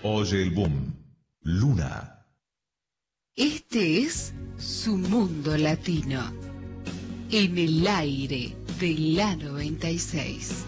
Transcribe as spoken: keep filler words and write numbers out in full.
Oye el boom. Luna. Este es Su Mundo Latino. En el aire de la noventa y seis.